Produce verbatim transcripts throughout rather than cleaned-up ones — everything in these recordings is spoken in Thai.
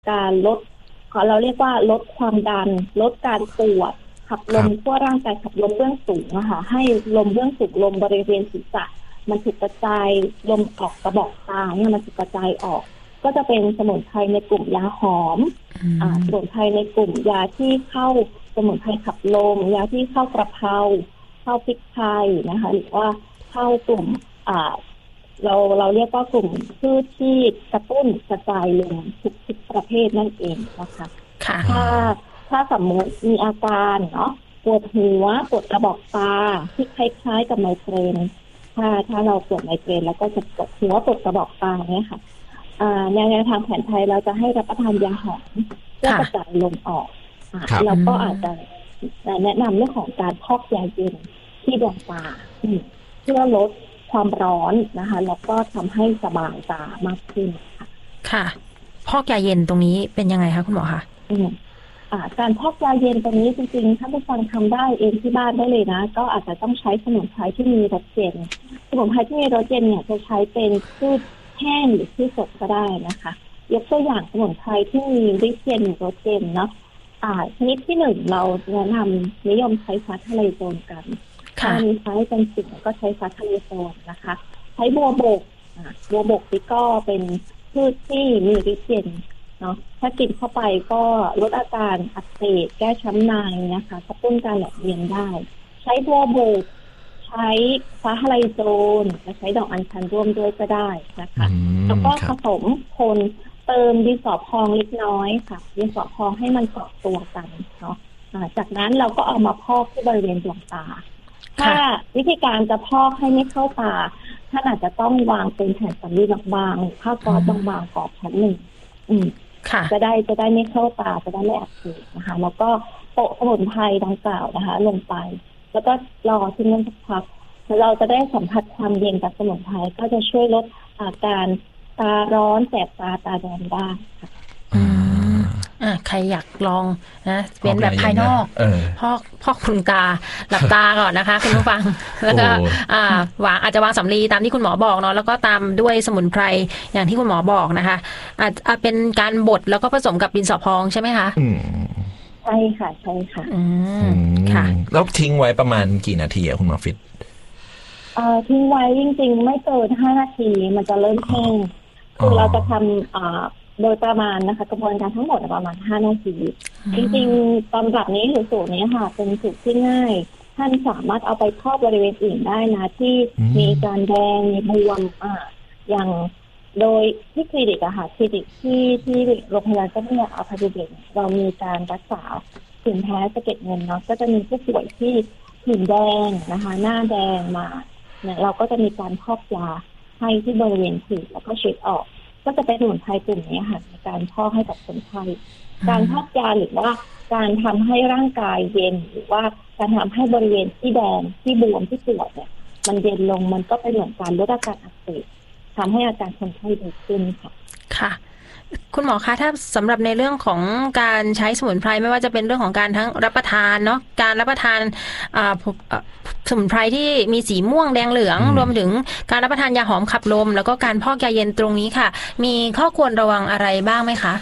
การลดเราเรียกว่าลดความดันลดการปวดขับลมทั่วร่างกายขับลมเบื้องสูงนะคะให้ลมเบื้องสูงลมบริเวณศีรษะมันถูกกระจายลมออกกระบอกตาเนี่ยมันถูกกระจายออกก็จะเป็นสมุนไพรในกลุ่มยาหอมอ่าสมุนไพรในกลุ่มยาที่เข้าสมุนไพรขับลมยาที่เข้ากระเพราเข้าพริกไทยนะคะหรือว่าเข้ากลุ่มอ่าเราเราเรียกว่ากลุ่มพืชที่กระตุ้นกระจายลมทุกทุกประเภทนั่นเองนะคะถ้าถ้าสมมติมีอาการเนาะปวดหัวปวดกระบอกตาที่คล้ายๆกับไมเกรนถ้าถ้าเราปวดไมเกรนแล้วก็จะปวดหัวปวดกระบอกตาเนี่ยค่ะในแนวทางแผนไทยเราจะให้รับประทานยาหอมเพื่อกระจายลมออกแล้วก็อาจจะแนะนำเรื่องของการพอกยาเย็นที่ดวงตาเพื่อลดความร้อนนะคะแล้วก็ทำให้สบายตามากขึ้นค่ะค่ะพอกยาเย็นตรงนี้เป็นยังไงคะคุณหมอคะอืมอ่าการพอกยาเย็นตรงนี้จริงๆถ้าผู้ฟังทำได้เองที่บ้านได้เลยนะก็อาจจะต้องใช้สมุนไพรที่มีรสเย็นสมุนไพรที่มีรสเย็นเนี่ยจะใช้เป็นพืชแห้งหรือพืชสดก็ได้นะคะยกตัวอย่างสมุนไพรที่มีฤทธิ์เย็นหรือรสเย็นเนาะอ่าชนิดที่หนึ่งเราแนะนำนิยมใช้ฟ้าทะเลโจรกันถ้ามีใช้เป็นสิ่งก็ใช้ฟ้าทะเลโจรนะคะใช้บัวบกบัวบกนี่ก็เป็นพืชที่มีฤทธิ์เย็นเนาะถ้ากินเข้าไปก็ลดอาการอักเสบแก้ช้ำในนะคะกระตุ้นการไหลเวียนได้ใช้บัวบกใช้ฟ้าทะเลโจรและใช้ดอกอัญชันร่วมด้วยก็ได้นะคะแล้วก็ผสมคนเติมดินสอพองเล็กน้อยค่ะดินสอพองให้มันเกาะตัวกันเนาะจากนั้นเราก็เอามาพอกที่บริเวณดวงตาถ้าวิธีการจะพอกให้ไม่เข้าตาท่านอาจจะต้องวางเป็นแผ่นสำลีบางๆผ้าก๊อซบางๆกรอบชั้นหนึ่งอืมจะได้จะได้ไม่เข้าตาจะได้ไม่อักเสบนะคะแล้วก็โปะสมุนไพรดังกล่าวนะคะลงไปแล้วก็รอทิ้งไว้สักพักเราจะได้สัมผัสความเย็นจากสมุนไพรก็จะช่วยลดอาการตาร้อนแสบตาตาแดงได้ค่ะอ่าใครอยากลองนะเป็นแบบภายนอกพอกพอกคลุมตาหลับตาก่อนนะคะคุณผู้ฟังแล้วก็อ่าวางอาจจะวางสำลีตามที่คุณหมอบอกเนาะแล้วก็ตามด้วยสมุนไพรอย่างที่คุณหมอบอกนะคะอาจจะเป็นการบดแล้วก็ผสมกับดินสอพองใช่ไหมคะใช่ค่ะใช่ค่ะอืมค่ะแล้วทิ้งไว้ประมาณกี่นาทีอะคุณหมอฟิตเอ่อทิ้งไว้จริงๆไม่เกินห้านาทีมันจะเริ่มแห้งคือเราจะทำอ่าโดยประมาณนะคะกระบวนการทั้งหมดประมาณห้านาทีจริงๆตำรับนี้หรือสูตรนี้ค่ะเป็นสูตรที่ง่ายท่านสามารถเอาไปครอบบริเวณอื่นได้นะที่มีการแดงมีบวมอ่าอย่างโดยที่คลินิกอะค่ะคลินิกที่ที่โรงพยาบาลเจ้าพระยาอภัยภูเบศรเรามีการรักษาผื่นแพ้สะเก็ดเงินเนาะก็จะมีผู้ป่วยที่ผื่นแดงนะคะหน้าแดงมาเนี่ยเราก็จะมีการพอกยาให้ที่บริเวณผื่นแล้วก็เช็ดออกก็จะเป็นสมุนไพรกลุ่มนี้ค่ะในการพอกให้กับคนไข้การพอกยาหรือว่าการทำให้ร่างกายเย็นหรือว่าการทำให้บริเวณที่แดงที่บวมที่ปวดเนี่ยมันเย็นลงมันก็เป็นเหมือนการลดอาการอักเสบทำให้อาการคนไข้ดีขึ้นค่ะค่ะคุณหมอคะถ้าสำหรับในเรื่องของการใช้สมุนไพรไม่ว่าจะเป็นเรื่องของการทั้งรับประทานเนาะการรับประทานสมุนไพรที่มีสีม่วงแดงเหลืองรวมถึงการรับประทานยาหอมขับลมแล้วก็การพอกยาเย็นตรงนี้ค่ะมีข้อควรระวังอะไรบ้างไหมคะ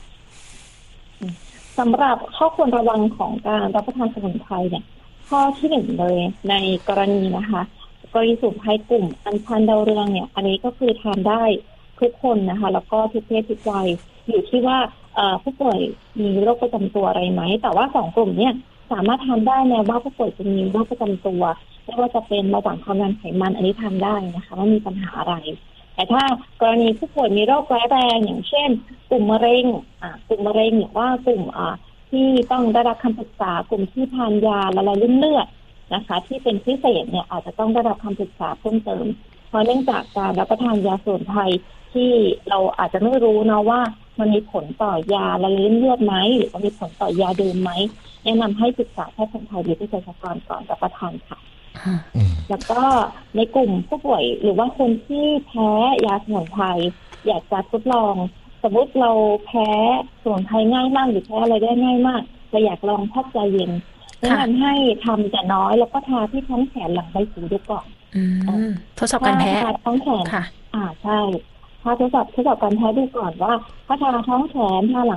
สำหรับข้อควรระวังของการรับประทานสมุนไพรเนี่ยข้อที่หนึ่งเลยในกรณีนะคะกรณีสมุนไพรกลุ่มอัญชันดาวเรืองเนี่ยอันนี้ก็คือทานได้ทุกคนนะคะแล้วก็ทุกเพศทุกวัยอยู่ที่ว่าผู้ป่วยมีโรคประจำตัวอะไรไหมแต่ว่าสองกลุ่มเนี่ยสามารถทานได้แม้ว่าผู้ป่วยจะมีโรคประจำตัวไม่ว่าจะเป็นเบาหวานความดันไขมันอันนี้ทานได้นะคะไม่มีปัญหาอะไรแต่ถ้ากรณีผู้ป่วยมีโรคร้ายแรงอย่างเช่นกลุ่มมะเร็งอ่ากลุ่มมะเร็งหรือว่ากลุ่มอ่าที่ต้องได้รับคำปรึกษากลุ่มที่ทานยาละลายริ่มเลือดนะคะที่เป็นพิเศษเนี่ยอาจจะต้องได้รับคำปรึกษาเพิ่มเติมเพราะเนื่องจากการรับประทานยาสมุนไพรที่เราอาจจะไม่รู้นะว่ามันมีผลต่อยาละลายริ่มเลือดไหมหรือว่ามีผลต่อยาเดิมไหมแนะนำให้ศึกษาแพทย์แผนไทยหรือเภสัชกรก่อนรับประทานค่ะแล้วก็ในกลุ่มผู้ป่วยหรือว่าคนที่แพ้ยาสมุนไพรอยากจะทดลองสมมติเราแพ้สมุนไพรง่ายมากหรือแพ้อะไรได้ง่ายมากเราอยากลองพอกยาเย็นแนะนำให้ทำแต่น้อยแล้วก็ทาที่ท้องแขนหลังใบหูดูก่อนทดสอบการแพ้ท้องแขนอ่าใช่ถ้าทดสอบทดสอบการแพ้ดูก่อนว่าถ้าทาท้องแขนทาหลัง